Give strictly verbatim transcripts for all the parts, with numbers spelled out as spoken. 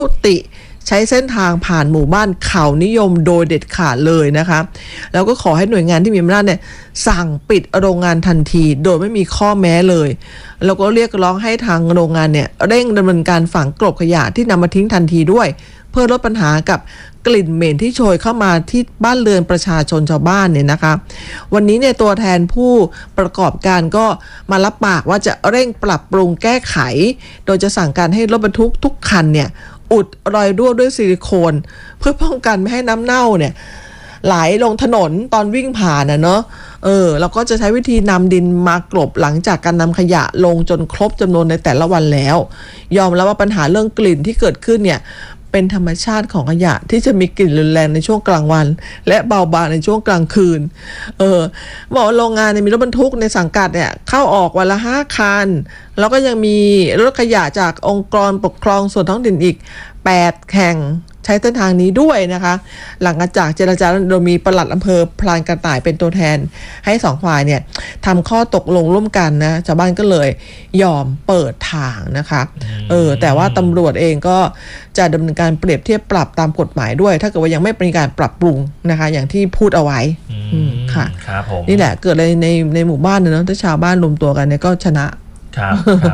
ติใช้เส้นทางผ่านหมู่บ้านเขานิยมโดยเด็ดขาดเลยนะคะแล้วก็ขอให้หน่วยงานที่มีอำนาจเนี่ยสั่งปิดโรงงานทันทีโดยไม่มีข้อแม้เลยแล้วก็เรียกร้องให้ทางโรงงานเนี่ยเร่งดำเนินการฝังกลบขยะที่นำมาทิ้งทันทีด้วยเพื่อลดปัญหากับกลิ่นเหม็นที่โชยเข้ามาที่บ้านเรือนประชาชนชาวบ้านเนี่ยนะคะวันนี้เนี่ยตัวแทนผู้ประกอบการก็มารับปากว่าจะเร่งปรับปรุงแก้ไขโดยจะสั่งการให้รถบรรทุกทุกคันเนี่ยอุดรอยรั่วด้วยซิลิโคนเพื่อป้องกันไม่ให้น้ำเน่าเนี่ยไหลลงถนนตอนวิ่งผ่านนะเนาะเออแล้วก็จะใช้วิธีนำดินมากลบหลังจากการนำขยะลงจนครบจำนวนในแต่ละวันแล้วยอมรับว่าปัญหาเรื่องกลิ่นที่เกิดขึ้นเนี่ยเป็นธรรมชาติของขยะที่จะมีกลิ่นรุนแรงในช่วงกลางวันและเบาบางในช่วงกลางคืนเออบอกว่าโรงงานเนี่ยมีรถบรรทุกในสังกัดเนี่ยเข้าออกวันละห้าคันแล้วก็ยังมีรถขยะจากองค์กรปกครองส่วนท้องถิ่นอีกแปดแห่งใช้เส้นทางนี้ด้วยนะคะหลังจากเจรจาโดยมีปลัดอำเภอพลานกระต่ายเป็นตัวแทนให้สองฝ่ายเนี่ยทำข้อตกลงร่วมกันนะชาวบ้านก็เลยยอมเปิดทางนะคะเออแต่ว่าตำรวจเองก็จะดำเนินการเปรียบเทียบปรับตามกฎหมายด้วยถ้าเกิดว่ายังไม่มีการปรับปรุงนะคะอย่างที่พูดเอาไว้ค่ะครับผมนี่แหละเกิดอะไรในในหมู่บ้านเนอะถ้าชาวบ้านรวมตัวกันเนี่ยก็ชนะครับครับ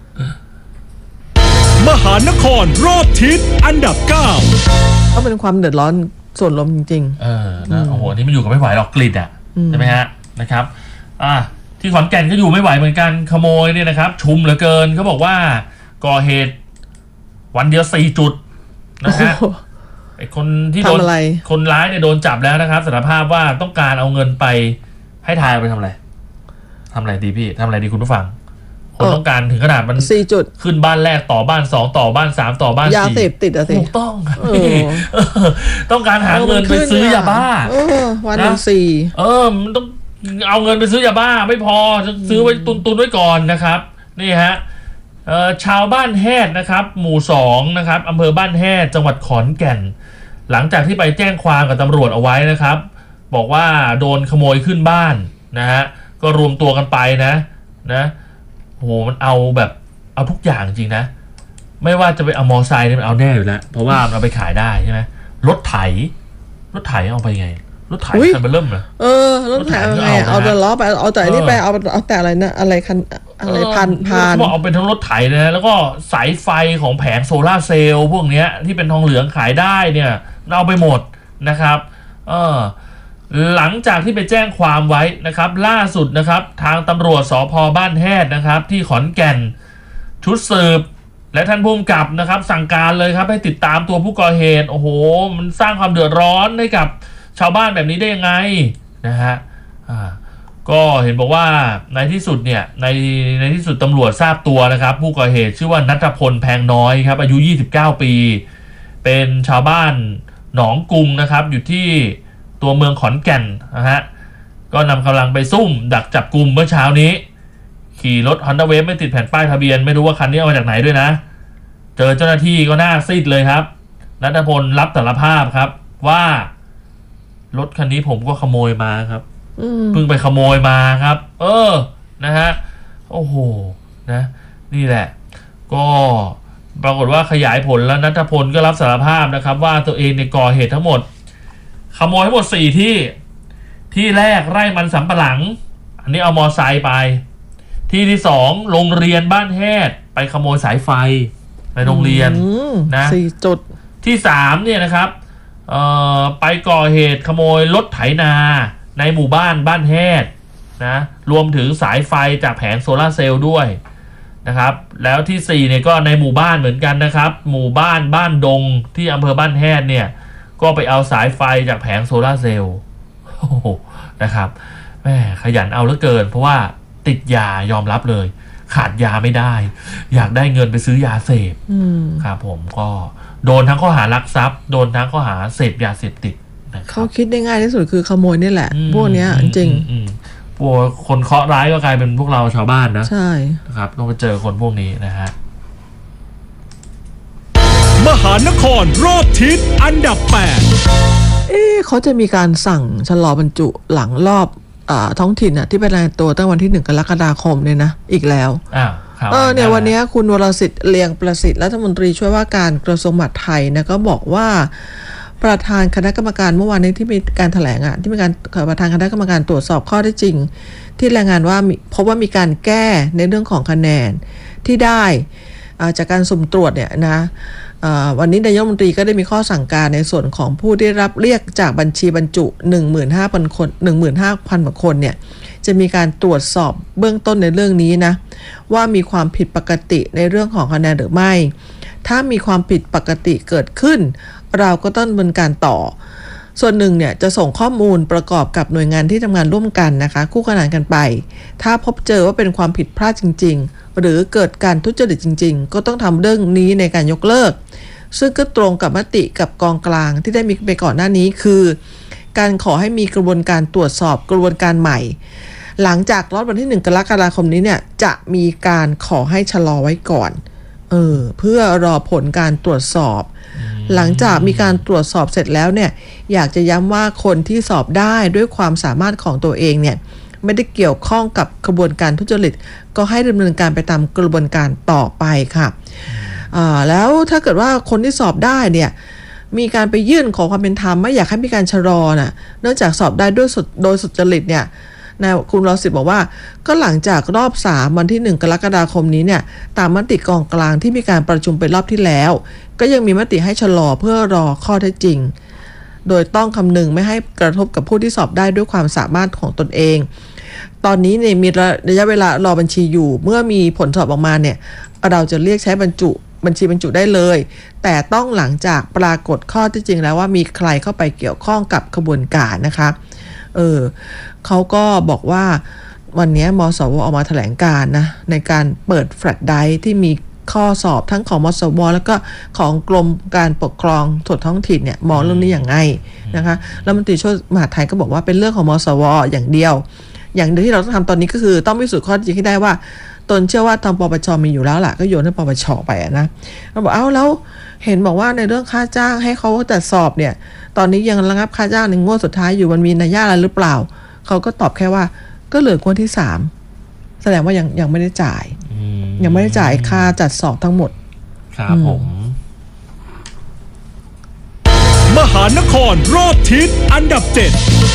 มหานครรอบทิศอันดับเก้าก็เป็นความเดือดร้อนส่วนรวมจริงๆเออนะโอ้โหนี่มันอยู่กันไม่ไหวหรอกกลิ่นอ่ะใช่ไหมฮะนะครับอ่าที่ขอนแก่นก็อยู่ไม่ไหวเหมือนกันขโมยเนี่ยนะครับชุมเหลือเกินเขาบอกว่าก่อเหตุวันเดียวสี่จุดนะฮะไอ้คนที่โดนคนร้ายเนี่ยโดนจับแล้วนะครับสารภาพว่าต้องการเอาเงินไปให้ทายไปทำอะไรทำอะไรดีพี่ทำอะไรดีคุณผู้ฟังคนต้องการถึงขนาดมันสี่จุดขึ้นบ้านแรกต่อบ้านสองต่อบ้านสามต่อบ้านสี่ยาเสพติดอะสิถูกต้องต้องการหาเงินไปซื้อยาบ้าวันหนึ่งสี่เออมันต้องเอาเงินไปซื้อยาบ้าไม่พอจะซื้อไว้ตุนตุนไว้ก่อนนะครับนี่ฮะชาวบ้านแฮดนะครับหมู่สองนะครับอำเภอบ้านแฮดจังหวัดขอนแก่นหลังจากที่ไปแจ้งความกับตำรวจเอาไว้นะครับบอกว่าโดนขโมยขึ้นบ้านนะฮะก็รวมตัวกันไปนะนะโหมันเอาแบบเอาทุกอย่างจริงนะไม่ว่าจะไปเอามอไซค์เนี่ยมันเอาแน่อยู่แล้วเพราะว่ามันเอาไปขายได้ใช่ไหมรถไถรถไถเอาไปไงรถไถคันเบอร์เริ่มเลยเออรถไถเอาไงเอาแต่ล้อไปเอาแต่นี่ไปเอาเอาแต่อะไรนะอะไรคันอะไรพันพันบอกเอาเป็นทั้งรถไถนะแล้วก็สายไฟของแผงโซล่าเซลล์พวกเนี้ยที่เป็นทองเหลืองขายได้เนี่ยเอาไปหมดนะครับเออหลังจากที่ไปแจ้งความไว้นะครับล่าสุดนะครับทางตำรวจสภ.บ้านแฮดนะครับที่ขอนแก่นชุดสืบและท่านผู้กำกับนะครับสั่งการเลยครับให้ติดตามตัวผู้ก่อเหตุโอ้โหมันสร้างความเดือดร้อนให้กับชาวบ้านแบบนี้ได้ยังไงนะฮะอ่าก็เห็นบอกว่าในที่สุดเนี่ยในในที่สุดตำรวจทราบตัวนะครับผู้ก่อเหตุชื่อว่าณัฐพลแพงน้อยครับอายุยี่สิบเก้าปีเป็นชาวบ้านหนองกุงนะครับอยู่ที่ตัวเมืองขอนแก่นนะฮะก็นำกำลังไปซุ่มดักจับกุมเมื่อเช้านี้ขี่รถ Honda Wave ไม่ติดแผ่นป้ายทะเบียนไม่รู้ว่าคันนี้เอามาจากไหนด้วยนะเจอเจ้าหน้าที่ก็หน้าซีดเลยครับณัฐพลรับสารภาพครับว่ารถคันนี้ผมก็ขโมยมาครับเพิ่งไปขโมยมาครับเออนะฮะโอ้โหนะนี่แหละก็ปรากฏว่าขยายผลแล้วณัฐพลก็รับสารภาพนะครับว่าตัวเองในก่อเหตุทั้งหมดขโมยทั้งหมดสี่ที่ที่แรกไร่มันสำปะหลังอันนี้เอามอไซค์ไปที่ที่สองโรงเรียนบ้านแฮดไปขโมยสายไฟในโรงเรียนนะสี่จุดที่สามเนี่ยนะครับเอ่อไปก่อเหตุขโมยรถไถนาในหมู่บ้านบ้านแฮดนะรวมถึงสายไฟจากแผงโซล่าเซลล์ด้วยนะครับแล้วที่สี่เนี่ยก็ในหมู่บ้านเหมือนกันนะครับหมู่บ้านบ้านดงที่อำเภอบ้านแฮดเนี่ยก็ไปเอาสายไฟจากแผงโซล่าเซลล์นะครับแม่ขยันเอาเหลือเกินเพราะว่าติดยายอมรับเลยขาดยาไม่ได้อยากได้เงินไปซื้อยาเสพครับผมก็โดนทั้งข้อหารักทรัพย์โดนทั้งข้อหาเสพยาเสพติดเขาคิดได้ง่ายที่สุดคือขโมยนี่แหละพวกเนี้ยจริงพวกคนเคราะห์ร้ายก็กลายเป็นพวกเราชาวบ้านนะใช่นะครับต้องไปเจอคนพวกนี้นะฮะมหานครรอบทิศอันดับแปดเอ๊ะเขาจะมีการสั่งชะลอบรรจุหลังรอบอ่าท้องถิ่นอ่ะที่เป็นรายตัวตั้งวันที่หนึ่งกรกฎาคมเนี่ยนะอีกแล้วอ้าวคข่าวเออเนี่ยวันนี้คุณวรสิทธิ์เลียงประสิทธิ์รัฐมนตรีช่วยว่าการกระทรวงมหาดไทยนะก็บอกว่าประธานคณะกรรมการเมื่อวานนี้ที่มีการแถลงอ่ะที่มีการประธานคณะกรรมการตรวจสอบข้อเท็จจริงที่รายงานว่าพบว่ามีการแก้ในเรื่องของคะแนนที่ได้จากการสุ่มตรวจเนี่ยนะวันนี้นายกรัฐมนตรีก็ได้มีข้อสั่งการในส่วนของผู้ได้รับเรียกจากบัญชีบรรจุ หนึ่งหมื่นห้าพัน คน หนึ่งหมื่นห้าพัน กว่าคนเนี่ยจะมีการตรวจสอบเบื้องต้นในเรื่องนี้นะว่ามีความผิดปกติในเรื่องของคะแนนหรือไม่ถ้ามีความผิดปกติเกิดขึ้นเราก็ต้องดำเนินการต่อส่วนหนึ่งเนี่ยจะส่งข้อมูลประกอบกับหน่วยงานที่ทำงานร่วมกันนะคะคู่ขนานกันไปถ้าพบเจอว่าเป็นความผิดพลาดจริงๆหรือเกิดการทุจริตจริงๆก็ต้องทำเรื่องนี้ในการยกเลิกซึ่งก็ตรงกับมติกับกองกลางที่ได้มีไปก่อนหน้านี้คือการขอให้มีกระบวนการตรวจสอบกระบวนการใหม่หลังจากรอบวันที่หนึ่งกรกฎาคมนี้เนี่ยจะมีการขอให้ชะลอไว้ก่อนเออเพื่อรอผลการตรวจสอบหลังจากมีการตรวจสอบเสร็จแล้วเนี่ยอยากจะย้ำว่าคนที่สอบได้ด้วยความสามารถของตัวเองเนี่ยไม่ได้เกี่ยวข้องกับกระบวนการทุจริตก็ให้ดำเนินการไปตามกระบวนการต่อไปค่ะอ่าแล้วถ้าเกิดว่าคนที่สอบได้เนี่ยมีการไปยื่นขอความเป็นธรรมไม่อยากให้มีการชะลอน่ะเนื่องจากสอบได้ด้วยสุดโดยสุจริตเนี่ยนะคุณรอสิทธิ์บอกว่าก็หลังจากรอบสามวันที่หนึ่งกรกฎาคมนี้เนี่ยตามมติกองกลางที่มีการประชุมไปรอบที่แล้วก็ยังมีมติให้ชะลอเพื่อรอข้อเท็จจริงโดยต้องคำนึงไม่ให้กระทบกับผู้ที่สอบได้ด้วยความสามารถของตนเองตอนนี้เนี่ยมีระยะเวลารอบัญชีอยู่เมื่อมีผลสอบออกมาเนี่ยเราจะเรียกใช้บรรจุบัญชีบรรจุได้เลยแต่ต้องหลังจากปรากฏข้อเท็จจริงแล้วว่ามีใครเข้าไปเกี่ยวข้องกับขบวนการนะคะเออเขาก็บอกว่าวันนี้มสวออกมาแถลงการนะในการเปิดแฟลชไดรฟ์ที่มีข้อสอบทั้งของมสวแล้วก็ของกรมการปกครองส่วนท้องถิ่นเนี่ยมองเรื่องนี้อย่างไงนะคะรัฐมนตรีช่วยมหาดไทยก็บอกว่าเป็นเรื่องของมสวอย่างเดียวอย่างเดียวที่เราต้องทำตอนนี้ก็คือต้องพิสูจน์ข้อจริงให้ได้ว่าตนเชื่อว่าทางปปชมีอยู่แล้วล่ะก็โยนให้ปปชไปนะเราบอกเอ้าแล้วเห็นบอกว่าในเรื่องค่าจ้างให้เขาแต่สอบเนี่ยตอนนี้ยังระงับค่าจ้างในงวดสุดท้ายอยู่มันมีนัยยะอะไรหรือเปล่าเขาก็ตอบแค่ว่าก็เหลืองวดที่สามแสดงว่ายังยังไม่ได้จ่ายยังไม่ได้จ่ายค่าจัดสอบทั้งหมดครับผมมหานครรอบทิศอันดับเจ็ด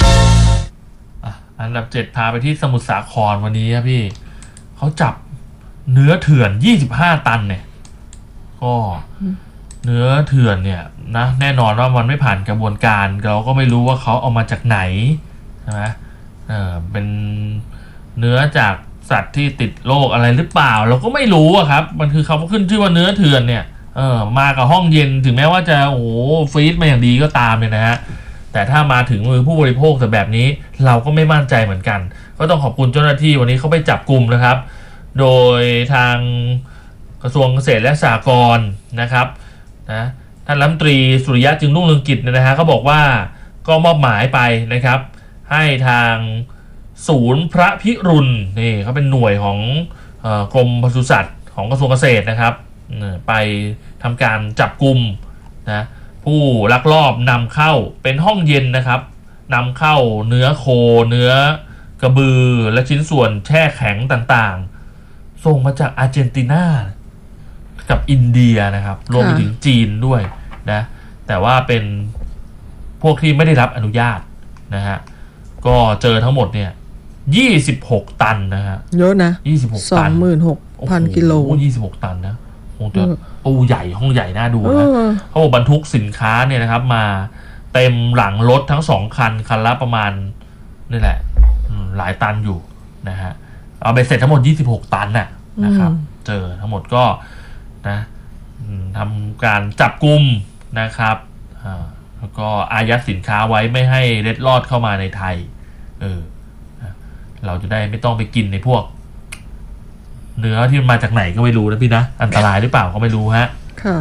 อันดับเจ็ดพาไปที่สมุทรสาครวันนี้ครับพี่เขาจับเนื้อเถื่อนยี่สิบห้าตันเนี่ยก็เนื้อเถื่อนเนี่ยนะแน่นอนว่ามันไม่ผ่านกระบวนการเราก็ไม่รู้ว่าเขาเอามาจากไหนใช่ไหมเออเป็นเนื้อจากสัตว์ที่ติดโรคอะไรหรือเปล่าเราก็ไม่รู้อะครับมันคือเขาขึ้นชื่อว่าเนื้อเถื่อนเนี่ยเออมากับห้องเย็นถึงแม้ว่าจะโอ้โหฟรีซมาอย่างดีก็ตามเนี่ยนะฮะแต่ถ้ามาถึงมือผู้บริโภคแต่แบบนี้เราก็ไม่มั่นใจเหมือนกันก็ต้องขอบคุณเจ้าหน้าที่วันนี้เขาไปจับกลุ่มนะครับโดยทางกระทรวงเกษตรและสหกรณ์นะครับนะท่านรัฐมนตรีสุริยะจึงรุ่งเรืองกิจเนี่ยนะฮะเขาบอกว่าก็มอบหมายไปนะครับให้ทางศูนย์พระพิรุณนี่เขาเป็นหน่วยของเอ่อกรมปศุสัตว์ของกระทรวงเกษตรนะครับไปทำการจับกลุ่มนะผู้ลักลอบนำเข้าเป็นห้องเย็นนะครับนำเข้าเนื้อโคเนื้อกระบือและชิ้นส่วนแช่แข็งต่างๆส่งมาจากอาร์เจนตินากับอินเดียนะครับรวมไปถึงจีนด้วยนะแต่ว่าเป็นพวกที่ไม่ได้รับอนุญาตนะฮะก็เจอทั้งหมดเนี่ยยี่สิบหกตันนะฮะเยอะนะยี่สิบหกตันสองหมื่นหกพัน กิโลโอ้ยี่สิบหกตันนะโอ้แต่ตู้ใหญ่ห้องใหญ่น่าดูนะเขาบอกบรรทุกสินค้าเนี่ยนะครับมาเต็มหลังรถทั้งสองคันคันละประมาณนี่แหละหลายตันอยู่นะฮะเอาไปเสร็จทั้งหมดยี่สิบหกตันน่ะนะครับเจอทั้งหมดก็นะทำการจับกุมนะครับแล้วก็อายัดสินค้าไว้ไม่ให้เล็ดลอดเข้ามาในไทยเออเราจะได้ไม่ต้องไปกินในพวกเนื้อที่มันมาจากไหนก็ไม่รู้นะพี่นะอันตรายหรือเปล่าก็ไม่รู้ฮะค่ะ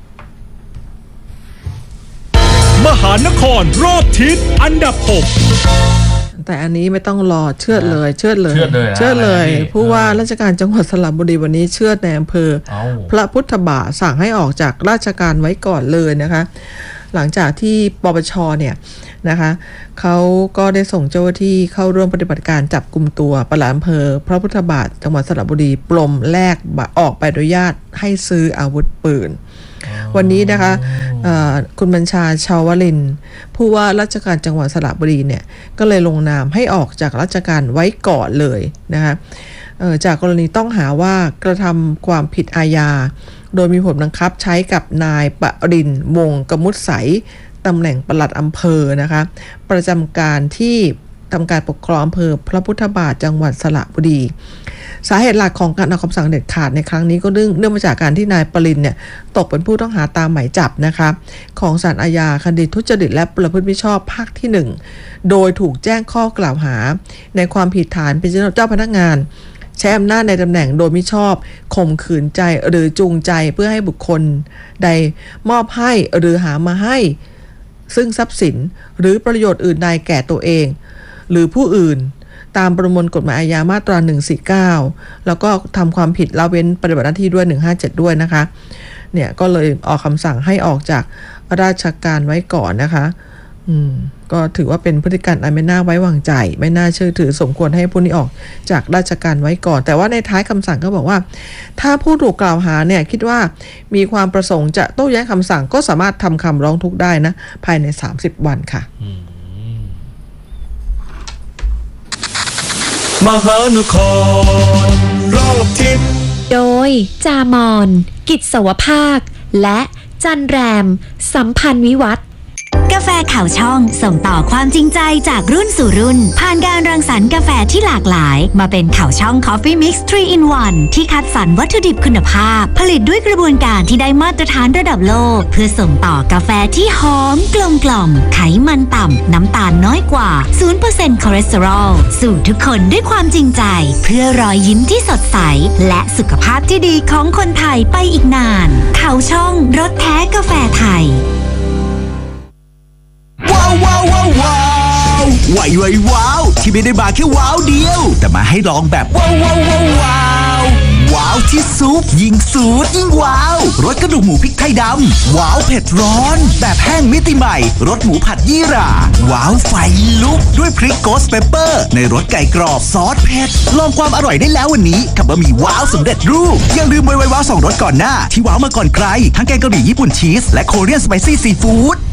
มหานครรอบทิศอันดับหกแต่อันนี้ไม่ต้องรอเชือดเลยเชือดเลยเชือดเลยเชือดเลยผู้ว่าราชการจังหวัดสระบุรีวันนี้เชือดในอำเภอพระพุทธบาทสั่งให้ออกจากราชการไว้ก่อนเลยนะคะหลังจากที่ปปชเนี่ยนะคะเขาก็ได้ส่งเจ้าหน้าที่เข้าร่วมปฏิบัติการจับกุมตัวปลัดอำเภอพระพุทธบาทจังหวัดสระบุรีปลมแลกออกใบอนุญาตให้ซื้ออาวุธปืนวันนี้นะคะคุณบัญชาชาวลินผู้ว่าราชการจังหวัดสระบุรีเนี่ยก็เลยลงนามให้ออกจากราชการไว้ก่อนเลยนะคะจากกรณีต้องหาว่ากระทำความผิดอาญาโดยมีผลบังคับใช้กับนายปรินทร์วงศ์กมุษใสตำแหน่งปลัดอำเภอนะคะประจำการที่ทำการปกครองอำเภอพระพุทธบาทจังหวัดสระบุรีสาเหตุหลักของการออกคำสั่งเด็ดขาดในครั้งนี้ก็เนื่องเนื่องมาจากการที่นายปรินทร์เนี่ยตกเป็นผู้ต้องหาตามหมายจับนะคะของศาลอาญาคดีทุจริตและประพฤติมิชอบภาคที่หนึ่งโดยถูกแจ้งข้อกล่าวหาในความผิดฐานเป็นเจ้าพนักงานใช้อำนาจในตำแหน่งโดยมิชอบข่มขืนใจหรือจูงใจเพื่อให้บุคคลใดมอบให้หรือหามาให้ซึ่งทรัพย์สินหรือประโยชน์อื่นใดแก่ตัวเองหรือผู้อื่นตามประมวลกฎหมายอาญามาตราหนึ่งสี่เก้าแล้วก็ทำความผิดละเว้นปฏิบัติหน้าที่ด้วยหนึ่งห้าเจ็ดด้วยนะคะเนี่ยก็เลยออกคำสั่งให้ออกจากราชการไว้ก่อนนะคะอืมก็ถือว่าเป็นพฤติกรรมอันไม่น่าไว้วางใจไม่น่าเชื่อถือสมควรให้ผู้นี้ออกจากราชการไว้ก่อนแต่ว่าในท้ายคำสั่งก็บอกว่าถ้าผู้ถูกกล่าวหาเนี่ยคิดว่ามีความประสงค์จะโต้แย้งคำสั่งก็สามารถทำคำร้องทุกข์ได้นะภายในสามสิบวันค่ะมหานครรอบทิศโดยจามอนกิจสวภาคและจันแรมสัมพันธ์วิวัฒน์กาแฟข่าวช่องส่งต่อความจริงใจจากรุ่นสู่รุ่นผ่านการรังสรรค์กาแฟที่หลากหลายมาเป็นข่าวช่อง Coffee Mix ทรี อิน วัน ที่คัดสรรวัตถุดิบคุณภาพผลิตด้วยกระบวนการที่ได้มาตรฐานระดับโลกเพื่อส่งต่อกาแฟที่หอมกลมกล่อมไขมันต่ำน้ำตาลน้อยกว่า ศูนย์เปอร์เซ็นต์ คอเลสเตอรอลสู่ทุกคนด้วยความจริงใจเพื่อรอยยิ้มที่สดใสและสุขภาพที่ดีของคนไทยไปอีกนานข่าวช่องรสแท้กาแฟไทยว้าวว้าวว้าวว้าวไวไวว้าวที่ไม่ได้มาแค่ว้าวเดียวแต่มาให้ลองแบบว้าวว้าวว้าวว้าวว้าวที่ซุปยิ่งสูตรยิ่งว้าวรสกระดูกหมูพริกไทยดำว้าวเผ็ดร้อนแบบแห้งมิติใหม่รสหมูผัดยี่หร่าว้าวไฟลุกด้วยพริกโกสเปปเปอร์ในรสไก่กรอบซอสเผ็ดลองความอร่อยได้แล้ววันนี้กับบะหมี่ว้าวสำเร็จรูปอย่าลืมไวไวว้าวสองรสก่อนหน้าที่ว้าวมาก่อนใครทั้งแกงกะหรี่ญี่ปุ่นชีสและโคเรียนสไปซี่ซีฟู้ด